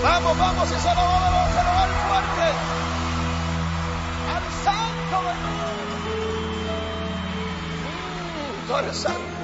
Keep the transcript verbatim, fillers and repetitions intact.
Vamos, vamos, y se lo va, se lo va el fuerte. Al santo de Dios. Mm, tú eres santo.